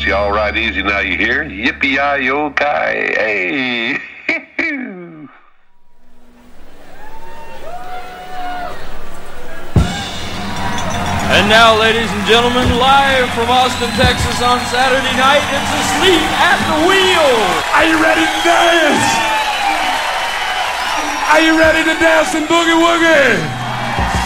you all right easy now, you hear? Yippee-yi-yo-ki, hey! And now, ladies and gentlemen, live from Austin, Texas on Saturday night, it's Asleep at the Wheel! Are you ready to dance? Are you ready to dance and boogie woogie?